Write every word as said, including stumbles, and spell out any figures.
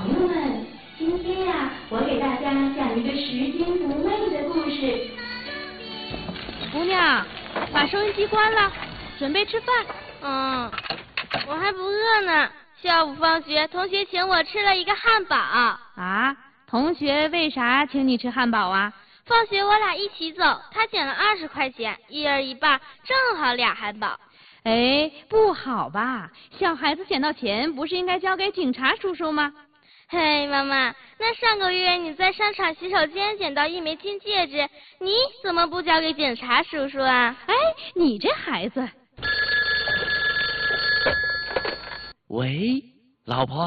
朋友们，今天呀、啊，我给大家讲一个拾金不昧的故事。 姑娘，把收音机关了，准备吃饭。 嗯，我还不饿呢。下午放学，同学请我吃了一个汉堡。 啊？同学为啥请你吃汉堡啊？ 放学我俩一起走，他捡了二十块钱，一人一半，正好俩汉堡。 哎，不好吧？小孩子捡到钱不是应该交给警察叔叔吗？ 嘿，妈妈，那上个月你在商场洗手间捡到一枚金戒指，你怎么不交给警察叔叔啊？ 哎，你这孩子。 喂，老婆。